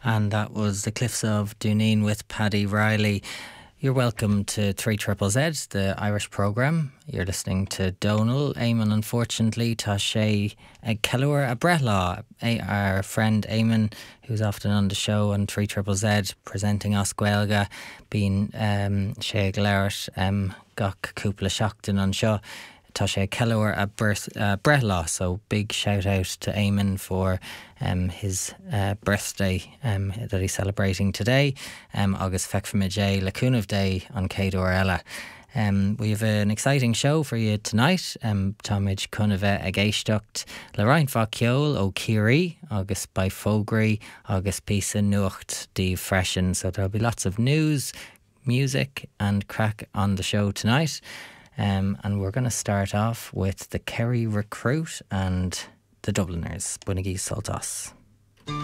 And that was The Cliffs of Dooneen with Paddy Riley. You're welcome to 3ZZZ, the Irish programme. You're listening to Donal. Eamon, unfortunately, tá sé ag ceiliúr a brethleá. Our friend Eamon, who's often on the show on 3ZZZ, presenting Os Gaeilge, bín sé ag léirt gach cúpla seachtain an seo. Tá sé ceiliúr a brethleá, so big shout out to Eamon for his birthday that he's celebrating today, agus feicfimid le cúnamh day on Céadúr eile. We have an exciting show for you tonight. Táid chun bheith ag éisteacht le Ryan Fáceol ó Kiri, agus by Fógraí, agus písa nuacht dí freisin. So there'll be lots of news, music and crack on the show tonight. And we're going to start off with the Kerry Recruit and the Dubliners, Bunagie Soltas.